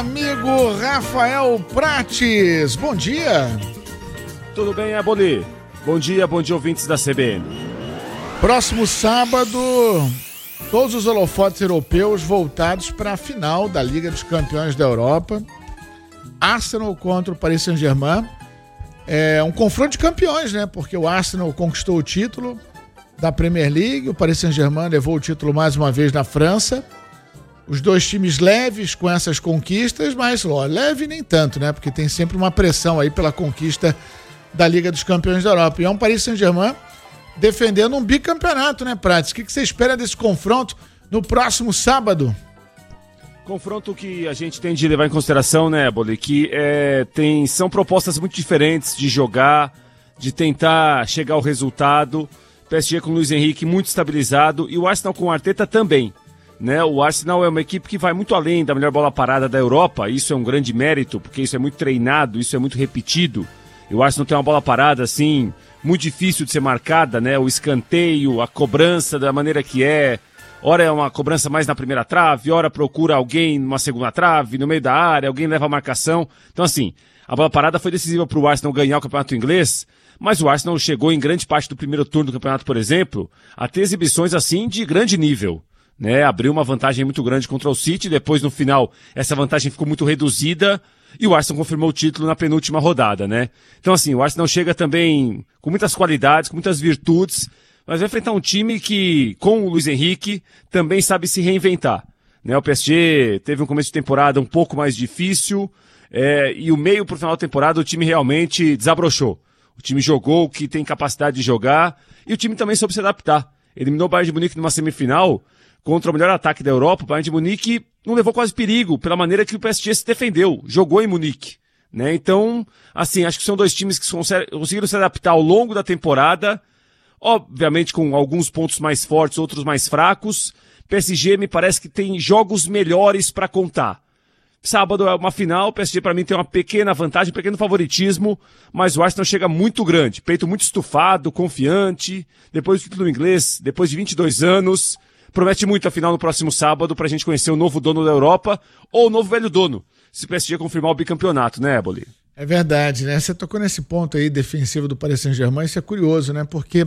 amigo Rafael Prates. Bom dia. Tudo bem, Eboli? Bom dia, ouvintes da CBN. Próximo sábado, todos os holofotes europeus voltados para a final da Liga dos Campeões da Europa. Arsenal contra o Paris Saint-Germain. É um confronto de campeões, né? Porque o Arsenal conquistou o título da Premier League, o Paris Saint-Germain levou o título mais uma vez na França. Os dois times leves com essas conquistas, mas leve nem tanto, né? Porque tem sempre uma pressão aí pela conquista da Liga dos Campeões da Europa. E é um Paris Saint-Germain defendendo um bicampeonato, né, Prates? O que você espera desse confronto no próximo sábado? Confronto que a gente tem de levar em consideração, né, Eboli, que são propostas muito diferentes de jogar, de tentar chegar ao resultado. PSG com o Luiz Henrique muito estabilizado e o Arsenal com o Arteta também. Né? O Arsenal é uma equipe que vai muito além da melhor bola parada da Europa, isso é um grande mérito, porque isso é muito treinado, isso é muito repetido. E o Arsenal tem uma bola parada, assim, muito difícil de ser marcada, né? O escanteio, a cobrança da maneira que é. Ora é uma cobrança mais na primeira trave, ora procura alguém numa segunda trave, no meio da área, alguém leva a marcação. Então, assim, a bola parada foi decisiva para o Arsenal ganhar o campeonato inglês, mas o Arsenal chegou em grande parte do primeiro turno do campeonato, por exemplo, a ter exibições, assim, de grande nível. Né, abriu uma vantagem muito grande contra o City, depois no final essa vantagem ficou muito reduzida e o Arsenal confirmou o título na penúltima rodada, né? Então assim, o Arsenal chega também com muitas qualidades, com muitas virtudes, mas vai enfrentar um time que, com o Luiz Henrique, também sabe se reinventar, né? O PSG teve um começo de temporada um pouco mais difícil e o meio pro final da temporada o time realmente desabrochou. O time jogou o que tem capacidade de jogar e o time também soube se adaptar. Eliminou o Bayern de Munique numa semifinal contra o melhor ataque da Europa. O Bayern de Munique não levou quase perigo pela maneira que o PSG se defendeu, jogou em Munique, né? Então, assim, acho que são dois times que conseguiram se adaptar ao longo da temporada, obviamente com alguns pontos mais fortes, outros mais fracos. PSG me parece que tem jogos melhores para contar. Sábado é uma final, o PSG para mim tem uma pequena vantagem, um pequeno favoritismo, mas o Arsenal chega muito grande, peito muito estufado, confiante, depois do título inglês, depois de 22 anos, promete muito a final no próximo sábado pra gente conhecer o novo dono da Europa ou o novo velho dono, se o PSG confirmar o bicampeonato, né, Eboli? É verdade, né? Você tocou nesse ponto aí defensivo do Paris Saint-Germain, isso é curioso, né? Porque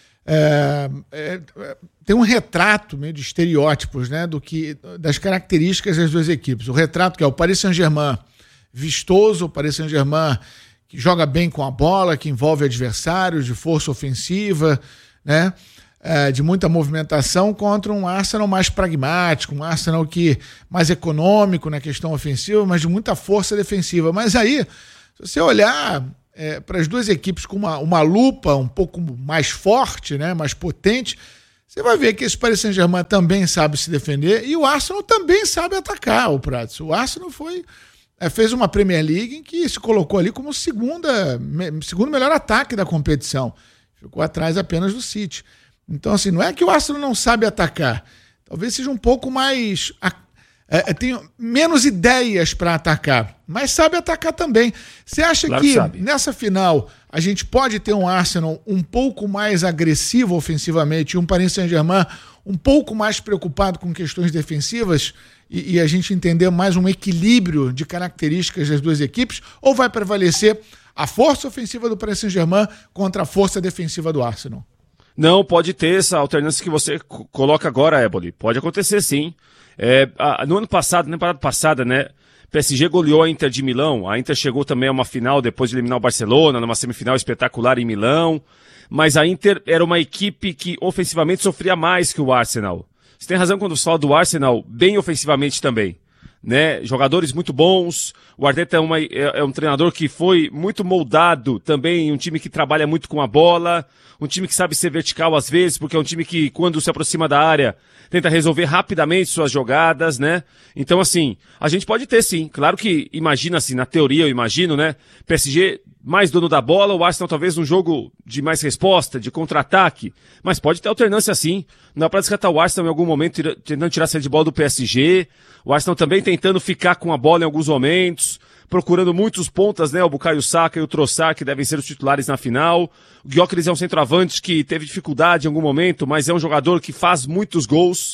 tem um retrato meio de estereótipos, né? Das características das duas equipes. O retrato que é o Paris Saint-Germain vistoso, o Paris Saint-Germain que joga bem com a bola, que envolve adversários, de força ofensiva, né? De muita movimentação, contra um Arsenal mais pragmático, um Arsenal mais econômico na questão ofensiva, mas de muita força defensiva. Mas aí, se você olhar para as duas equipes com uma lupa um pouco mais forte, né, mais potente, você vai ver que esse Paris Saint-Germain também sabe se defender e o Arsenal também sabe atacar, o Prates. O Arsenal fez uma Premier League em que se colocou ali como segundo melhor ataque da competição. Ficou atrás apenas do City. Então, assim, não é que o Arsenal não sabe atacar. Talvez seja um pouco mais... tem menos ideias para atacar, mas sabe atacar também. Você acha claro que nessa final a gente pode ter um Arsenal um pouco mais agressivo ofensivamente e um Paris Saint-Germain um pouco mais preocupado com questões defensivas e a gente entender mais um equilíbrio de características das duas equipes? Ou vai prevalecer a força ofensiva do Paris Saint-Germain contra a força defensiva do Arsenal? Não, pode ter essa alternância que você coloca agora, Eboli. Pode acontecer, sim. No ano passado, na temporada passada, né? PSG goleou a Inter de Milão. A Inter chegou também a uma final depois de eliminar o Barcelona, numa semifinal espetacular em Milão. Mas a Inter era uma equipe que ofensivamente sofria mais que o Arsenal. Você tem razão quando você fala do Arsenal, bem ofensivamente também. Né? Jogadores muito bons. O Arteta é um treinador que foi muito moldado também em um time que trabalha muito com a bola, um time que sabe ser vertical às vezes, porque é um time que, quando se aproxima da área, tenta resolver rapidamente suas jogadas, né? Então, assim, a gente pode ter sim. Claro que, imagina assim, na teoria eu imagino, né? PSG mais dono da bola, o Arsenal talvez um jogo de mais resposta, de contra-ataque, mas pode ter alternância sim. Não dá pra descartar o Arsenal em algum momento tentando tirar a saída de bola do PSG, o Arsenal também tentando ficar com a bola em alguns momentos, procurando muitos pontas, né? O Bukayo Saka e o Trossard, que devem ser os titulares na final. O Gyökeres é um centroavante que teve dificuldade em algum momento, mas é um jogador que faz muitos gols.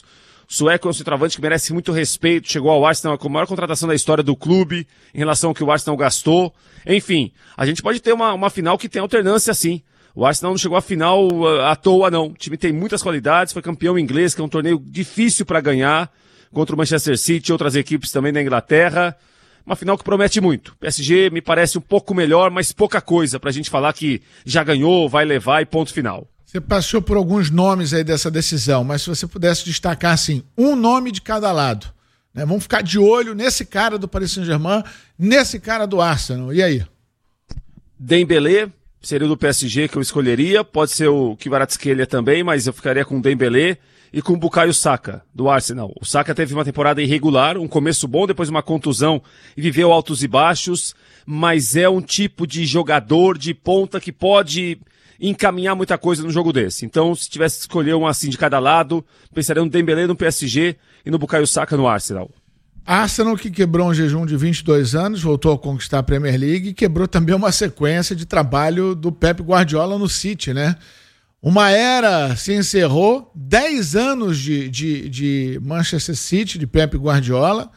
O sueco é um centroavante que merece muito respeito, chegou ao Arsenal com a maior contratação da história do clube, em relação ao que o Arsenal gastou. Enfim, a gente pode ter uma final que tem alternância sim. O Arsenal não chegou à final à toa, não. O time tem muitas qualidades, foi campeão inglês, que é um torneio difícil para ganhar, contra o Manchester City e outras equipes também da Inglaterra. Uma final que promete muito. O PSG me parece um pouco melhor, mas pouca coisa pra gente falar que já ganhou, vai levar e ponto final. Você passou por alguns nomes aí dessa decisão, mas se você pudesse destacar, assim, um nome de cada lado, né? Vamos ficar de olho nesse cara do Paris Saint-Germain, nesse cara do Arsenal. E aí? Dembélé seria o do PSG que eu escolheria. Pode ser o Kvaratskhelia também, mas eu ficaria com o Dembélé e com o Bukayo Saka, do Arsenal. O Saka teve uma temporada irregular, um começo bom, depois uma contusão e viveu altos e baixos, mas é um tipo de jogador de ponta que pode encaminhar muita coisa no jogo desse. Então, se tivesse que escolher um assim de cada lado, pensaria no Dembélé no PSG e no Bukayo Saka no Arsenal. Arsenal que quebrou um jejum de 22 anos, voltou a conquistar a Premier League e quebrou também uma sequência de trabalho do Pep Guardiola no City, né? Uma era se encerrou, 10 anos de Manchester City, de Pep Guardiola,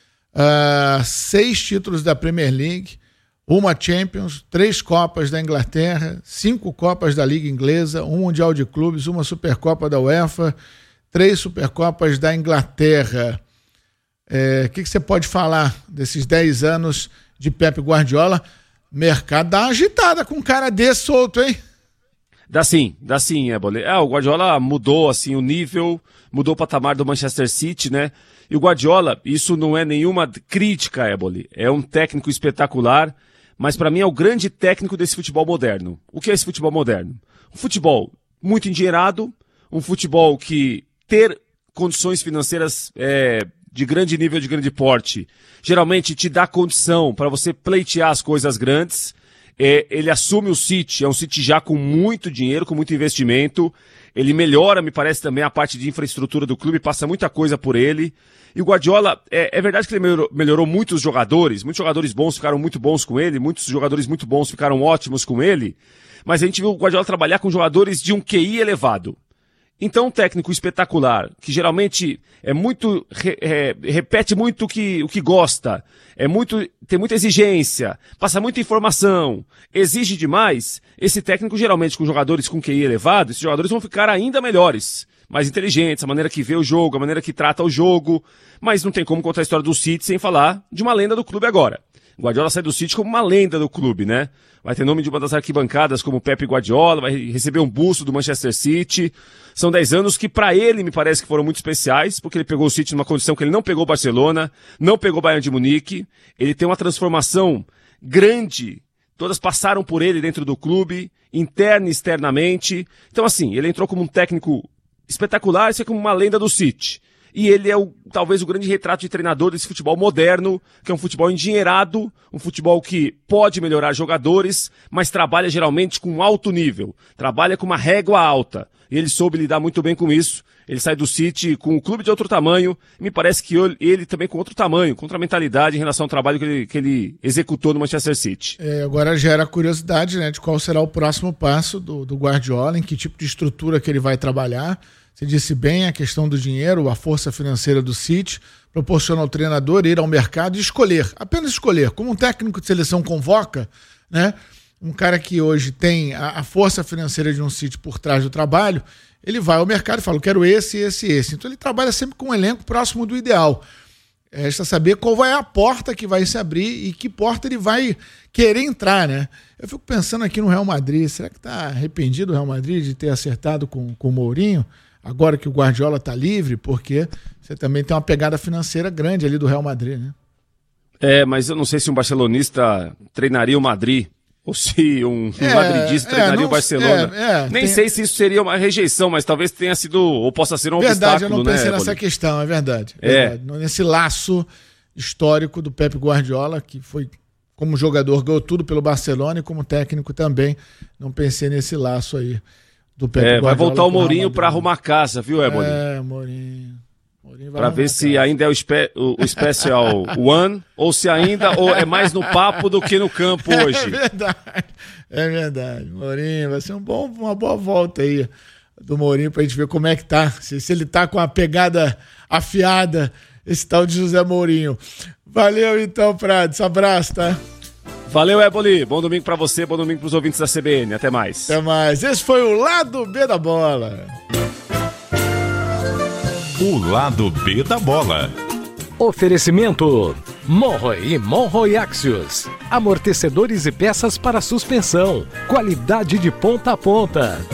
6 títulos da Premier League, uma Champions, 3 Copas da Inglaterra, 5 Copas da Liga Inglesa, um Mundial de Clubes, uma Supercopa da UEFA, 3 Supercopas da Inglaterra. O que você pode falar desses 10 anos de Pep Guardiola? Mercado dá uma agitada com um cara desse solto, hein? Dá sim, Éboli. O Guardiola mudou assim o nível, mudou o patamar do Manchester City, né? E o Guardiola, isso não é nenhuma crítica, Éboli. É um técnico espetacular, mas para mim é o grande técnico desse futebol moderno. O que é esse futebol moderno? Um futebol muito endinheirado, um futebol que ter condições financeiras de grande nível, de grande porte, geralmente te dá condição para você pleitear as coisas grandes. Ele assume o City, é um City já com muito dinheiro, com muito investimento. Ele melhora, me parece, também a parte de infraestrutura do clube, passa muita coisa por ele. E o Guardiola, é verdade que ele melhorou muitos jogadores bons ficaram muito bons com ele, muitos jogadores muito bons ficaram ótimos com ele, mas a gente viu o Guardiola trabalhar com jogadores de um QI elevado. Então, um técnico espetacular, que geralmente repete muito o que gosta, tem muita exigência, passa muita informação, exige demais, esse técnico geralmente com jogadores com QI elevado, esses jogadores vão ficar ainda melhores, mais inteligentes, a maneira que vê o jogo, a maneira que trata o jogo, mas não tem como contar a história do City sem falar de uma lenda do clube agora. O Guardiola sai do City como uma lenda do clube, né? Vai ter nome de uma das arquibancadas como Pep Guardiola, vai receber um busto do Manchester City. São 10 anos que para ele me parece que foram muito especiais, porque ele pegou o City numa condição que ele não pegou o Barcelona, não pegou o Bayern de Munique. Ele tem uma transformação grande, todas passaram por ele dentro do clube, interna e externamente. Então assim, ele entrou como um técnico espetacular e sai como uma lenda do City. E ele é talvez o grande retrato de treinador desse futebol moderno, que é um futebol endinheirado, um futebol que pode melhorar jogadores, mas trabalha geralmente com alto nível, trabalha com uma régua alta. E ele soube lidar muito bem com isso. Ele sai do City com um clube de outro tamanho, e me parece que ele também com outro tamanho, com outra mentalidade em relação ao trabalho que ele executou no Manchester City. Agora gera a curiosidade, né, de qual será o próximo passo do Guardiola, em que tipo de estrutura que ele vai trabalhar. Você disse bem a questão do dinheiro, a força financeira do City, proporciona ao treinador ir ao mercado e escolher, apenas escolher, como um técnico de seleção convoca, né? Um cara que hoje tem a força financeira de um City por trás do trabalho, ele vai ao mercado e fala, eu quero esse. Então ele trabalha sempre com um elenco próximo do ideal. Resta saber qual vai a porta que vai se abrir e que porta ele vai querer entrar, né? Eu fico pensando aqui no Real Madrid, será que está arrependido o Real Madrid de ter acertado com o Mourinho? Agora que o Guardiola está livre, porque você também tem uma pegada financeira grande ali do Real Madrid, né? Mas eu não sei se um barcelonista treinaria o Madrid, ou se um madridista treinaria o Barcelona. Nem sei se isso seria uma rejeição, mas talvez tenha sido, ou possa ser um obstáculo, né? Eu não pensei nessa questão, é verdade. Nesse laço histórico do Pep Guardiola, que foi, como jogador, ganhou tudo pelo Barcelona e como técnico também, não pensei nesse laço aí. Vai voltar o Mourinho para arrumar casa, viu, Éboli? Mourinho para ver se ainda é o Special One ou se ainda é mais no papo do que no campo hoje. É verdade. Mourinho, vai ser uma boa volta aí do Mourinho pra gente ver como é que tá. Se ele tá com a pegada afiada, esse tal de José Mourinho. Valeu então, Prades. Abraço, tá? Valeu, Éboli. Bom domingo pra você, bom domingo pros ouvintes da CBN. Até mais. Até mais. Esse foi o Lado B da Bola. O Lado B da Bola. Oferecimento: Monroe e Monroe Axios. Amortecedores e peças para suspensão. Qualidade de ponta a ponta.